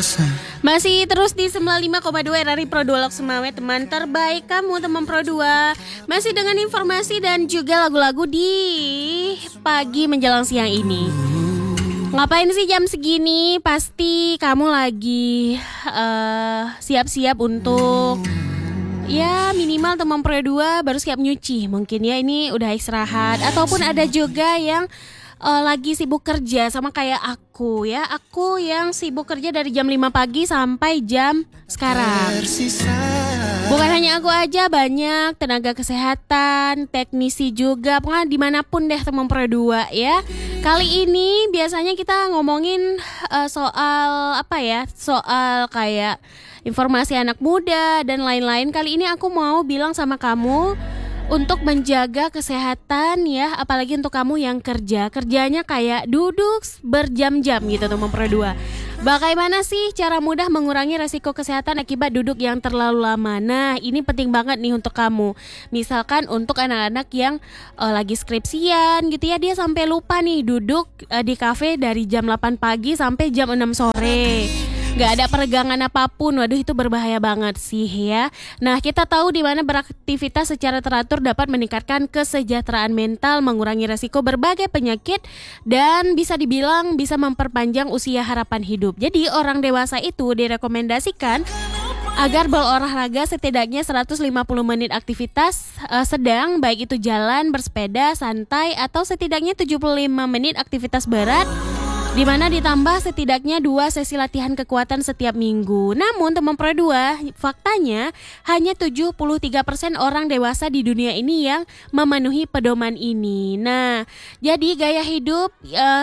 Masih terus di 95,2 RRI Pro 2 Lok Semawe, teman terbaik kamu, teman Pro 2. Masih dengan informasi dan juga lagu-lagu di pagi menjelang siang ini. Ngapain sih jam segini? Pasti kamu lagi siap-siap untuk ya minimal teman Pro 2 baru siap nyuci. Mungkin ya ini udah istirahat. Ataupun ada juga yang lagi sibuk kerja sama kayak aku ya. Aku yang sibuk kerja dari jam 5 pagi sampai jam sekarang. Bukan hanya aku aja, banyak tenaga kesehatan, teknisi juga, pokoknya dimanapun deh teman Pro 2 ya. Kali ini biasanya kita ngomongin soal apa ya, soal kayak informasi anak muda dan lain-lain. Kali ini aku mau bilang sama kamu untuk menjaga kesehatan ya, apalagi untuk kamu yang kerjanya kayak duduk berjam-jam gitu teman Pro 2. Bagaimana sih cara mudah mengurangi resiko kesehatan akibat duduk yang terlalu lama? Nah, ini penting banget nih untuk kamu. Misalkan untuk anak-anak yang lagi skripsian gitu ya, dia sampai lupa nih duduk di kafe dari jam 8 pagi sampai jam 6 sore. Gak ada peregangan apapun, waduh itu berbahaya banget sih ya. Nah, kita tahu di mana beraktivitas secara teratur dapat meningkatkan kesejahteraan mental, mengurangi resiko berbagai penyakit, dan bisa dibilang bisa memperpanjang usia harapan hidup. Jadi orang dewasa itu direkomendasikan agar berolahraga setidaknya 150 menit aktivitas sedang, baik itu jalan, bersepeda, santai, atau setidaknya 75 menit aktivitas berat, di mana ditambah setidaknya 2 sesi latihan kekuatan setiap minggu. Namun teman Pro 2, faktanya hanya 73% orang dewasa di dunia ini yang memenuhi pedoman ini. Nah, jadi gaya hidup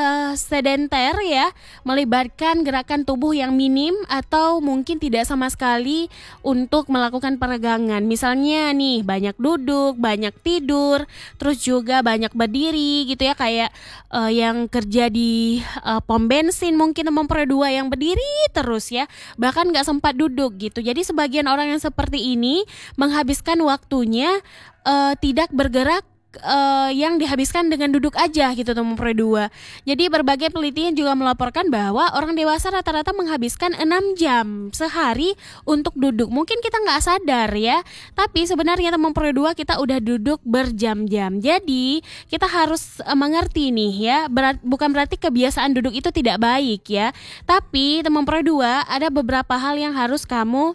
sedenter ya, melibatkan gerakan tubuh yang minim atau mungkin tidak sama sekali untuk melakukan peregangan. Misalnya nih, banyak duduk, banyak tidur, terus juga banyak berdiri gitu ya, kayak yang kerja di pom bensin mungkin teman Pro 2 yang berdiri terus ya, bahkan gak sempat duduk gitu. Jadi sebagian orang yang seperti ini menghabiskan waktunya tidak bergerak, yang dihabiskan dengan duduk aja gitu teman Pro 2. Jadi berbagai penelitian juga melaporkan bahwa orang dewasa rata-rata menghabiskan 6 jam sehari untuk duduk. Mungkin kita gak sadar ya, tapi sebenarnya teman Pro 2 kita udah duduk berjam-jam. Jadi kita harus mengerti nih ya, bukan berarti kebiasaan duduk itu tidak baik ya, tapi teman Pro 2 ada beberapa hal yang harus kamu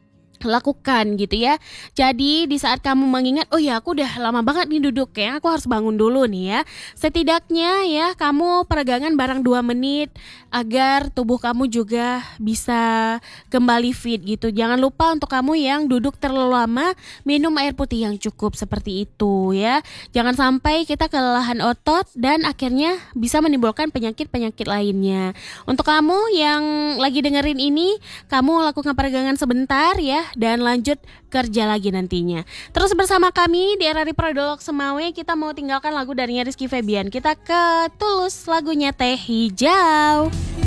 lakukan gitu ya. Jadi di saat kamu mengingat, oh ya aku udah lama banget nih duduk, kayak aku harus bangun dulu nih ya. Setidaknya ya kamu peregangan barang 2 menit agar tubuh kamu juga bisa kembali fit gitu. Jangan lupa untuk kamu yang duduk terlalu lama, minum air putih yang cukup seperti itu ya. Jangan sampai kita kelelahan otot dan akhirnya bisa menimbulkan penyakit-penyakit lainnya. Untuk kamu yang lagi dengerin ini, kamu lakukan peregangan sebentar ya, dan lanjut kerja lagi nantinya. Terus bersama kami di RRI Pro 2 Lok Semawe, kita mau tinggalkan lagu dari Rizky Febian. Kita ke Tulus, lagunya Teh Hijau.